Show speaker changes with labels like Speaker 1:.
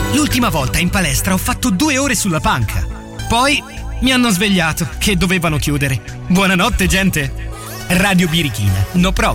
Speaker 1: L'ultima volta in palestra ho fatto 2 ore sulla panca. Poi mi hanno svegliato che dovevano chiudere. Buonanotte, gente. Radio Birichina, no problem.